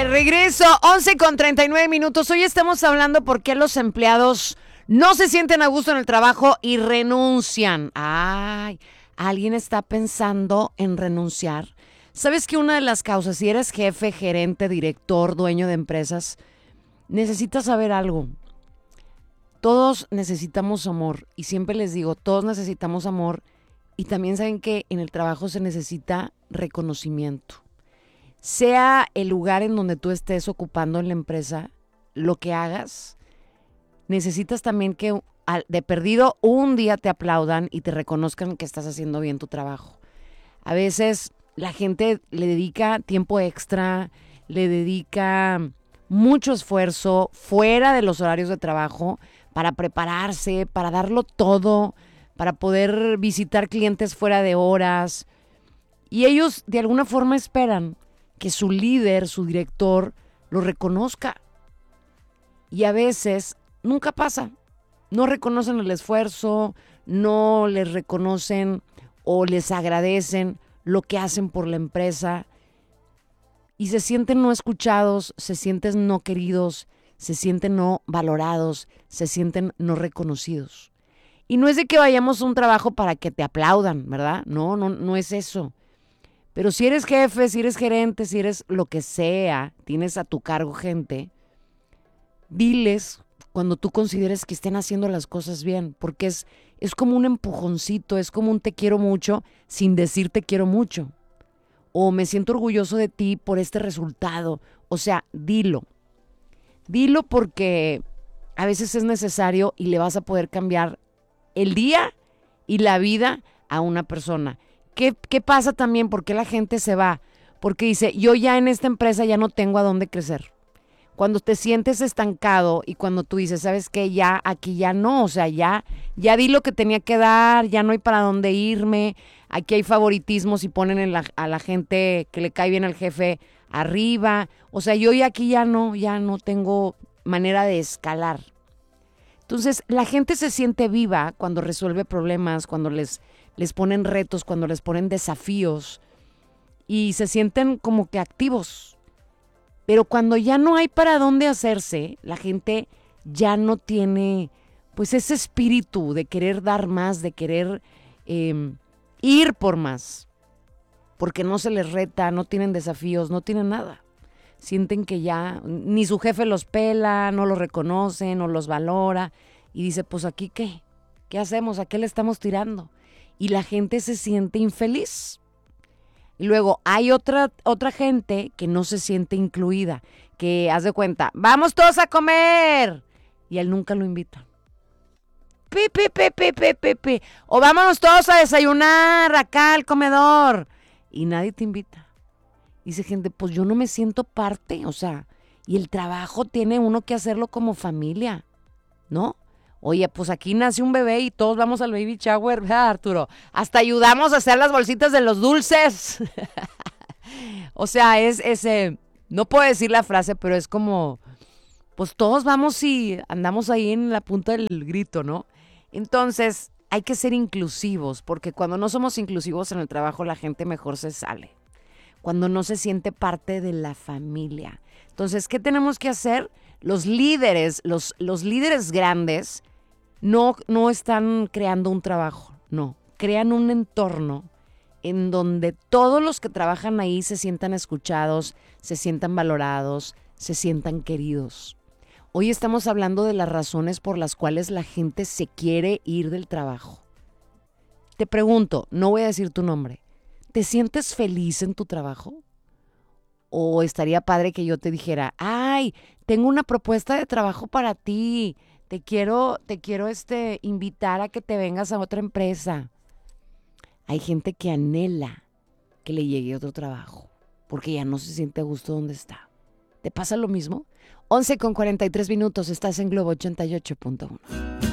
Regreso, 11:39. Hoy estamos hablando por qué los empleados no se sienten a gusto en el trabajo y renuncian. Ay, ¿alguien está pensando en renunciar? ¿Sabes que una de las causas, si eres jefe, gerente, director, dueño de empresas, necesitas saber algo? Todos necesitamos amor y siempre les digo, todos necesitamos amor y también saben que en el trabajo se necesita reconocimiento. Sea el lugar en donde tú estés ocupando en la empresa, lo que hagas, necesitas también que de perdido un día te aplaudan y te reconozcan que estás haciendo bien tu trabajo. A veces la gente le dedica tiempo extra, le dedica mucho esfuerzo fuera de los horarios de trabajo para prepararse, para darlo todo, para poder visitar clientes fuera de horas. Y ellos de alguna forma esperan que su líder, su director, lo reconozca. Y a veces nunca pasa. No reconocen el esfuerzo, no les reconocen o les agradecen lo que hacen por la empresa. Y se sienten no escuchados, se sienten no queridos, se sienten no valorados, se sienten no reconocidos. Y no es de que vayamos a un trabajo para que te aplaudan, ¿verdad? No es eso. Pero si eres jefe, si eres gerente, si eres lo que sea, tienes a tu cargo gente, diles cuando tú consideres que estén haciendo las cosas bien, porque es como un empujoncito, es como un te quiero mucho sin decir te quiero mucho. O me siento orgulloso de ti por este resultado. O sea, dilo. Dilo porque a veces es necesario y le vas a poder cambiar el día y la vida a una persona. ¿Qué pasa también? ¿Por qué la gente se va? Porque dice, yo ya en esta empresa ya no tengo a dónde crecer. Cuando te sientes estancado y cuando tú dices, ¿sabes qué? Ya, aquí ya no, o sea, ya di lo que tenía que dar, ya no hay para dónde irme, aquí hay favoritismos y ponen a la gente que le cae bien al jefe arriba. O sea, yo ya aquí ya no tengo manera de escalar. Entonces, la gente se siente viva cuando resuelve problemas, cuando les ponen retos, cuando les ponen desafíos y se sienten como que activos. Pero cuando ya no hay para dónde hacerse, la gente ya no tiene pues ese espíritu de querer dar más, de querer ir por más. Porque no se les reta, no tienen desafíos, no tienen nada. Sienten que ya ni su jefe los pela, no los reconoce, no los valora. Y dice, pues aquí ¿qué? ¿Qué hacemos? ¿A qué le estamos tirando? Y la gente se siente infeliz. Y luego hay otra gente que no se siente incluida, que haz de cuenta, vamos todos a comer. Y a él nunca lo invitan. Pi. O vámonos todos a desayunar acá al comedor. Y nadie te invita. Dice gente, pues yo no me siento parte, o sea, y el trabajo tiene uno que hacerlo como familia, ¿no? Oye, pues aquí nace un bebé y todos vamos al baby shower, ¿verdad, Arturo? Hasta ayudamos a hacer las bolsitas de los dulces. O sea, no puedo decir la frase, pero es como, pues todos vamos y andamos ahí en la punta del grito, ¿no? Entonces, hay que ser inclusivos, porque cuando no somos inclusivos en el trabajo, la gente mejor se sale. Cuando no se siente parte de la familia. Entonces, ¿qué tenemos que hacer? Los líderes, los líderes grandes no están creando un trabajo, no. Crean un entorno en donde todos los que trabajan ahí se sientan escuchados, se sientan valorados, se sientan queridos. Hoy estamos hablando de las razones por las cuales la gente se quiere ir del trabajo. Te pregunto, no voy a decir tu nombre. ¿Te sientes feliz en tu trabajo? ¿O estaría padre que yo te dijera, ay, tengo una propuesta de trabajo para ti, te quiero invitar a que te vengas a otra empresa? Hay gente que anhela que le llegue otro trabajo, porque ya no se siente a gusto donde está. ¿Te pasa lo mismo? 11:43, estás en Globo 88.1.